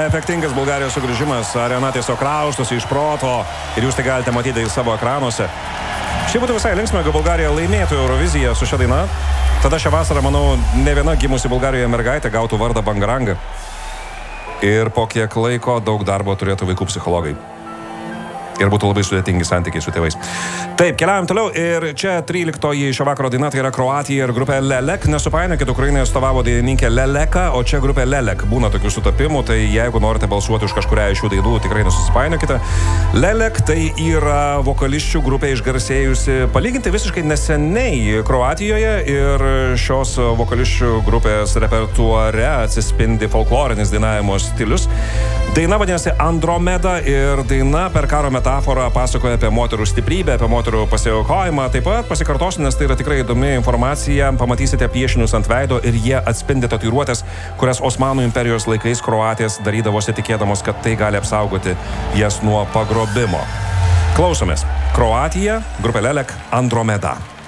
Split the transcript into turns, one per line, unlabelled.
Efektingas Bulgarijos sugrįžimas, arena tiesiog kraustosi iš proto ir jūs tai galite matyti savo ekranuose. Šiaip būtų visai linksma, jeigu Bulgarija laimėtų Euroviziją su šia daina. Tada šią vasarą, manau, ne viena gimusi Bulgarijoje mergaitė gautų vardą Bangaranga. Ir po kiek laiko daug darbo turėtų vaikų psichologai. Ir būtų labai sudėtingi santykiai su tėvais. Taip, keliaujam toliau. Ir čia 13-oji šio vakaro daina, tai yra Kroatija ir grupė Lelek. Nesupainiokit, Ukrainoje atstovavo dainininkė Leleka, o čia grupė Lelek. Būna tokių sutapimų, tai jeigu norite balsuoti už kažkurią iš šių dainų, tikrai nesusipainiokite. Lelek tai yra vokalisčių grupė išgarsėjusi palyginti visiškai neseniai Kroatijoje ir šios vokalisčių grupės repertuare atsispindi folklorinis dainavimo stilius. Daina vadinasi Andromeda ir daina per karo metaforą pasakoja apie moterų stiprybę, apie moterų pasiaukojimą. Taip pat pasikartosiu, nes tai yra tikrai įdomi informacija. Pamatysite piešinius ant veido ir jie atspindi tatuiruotės, kurias Osmanų imperijos laikais kroatės darydavosi tikėdamos, kad tai gali apsaugoti jas nuo pagrobimo. Klausomės. Kroatija, grupė Lelek, Andromeda.